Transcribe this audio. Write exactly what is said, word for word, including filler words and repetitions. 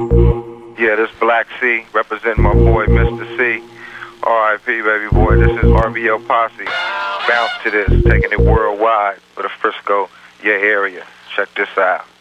Yeah, this Black C, representing my boy Mister C. R I P, baby boy. This is R B L Posse. Bounce to this, taking it worldwide for the Frisco, your area. Check this out.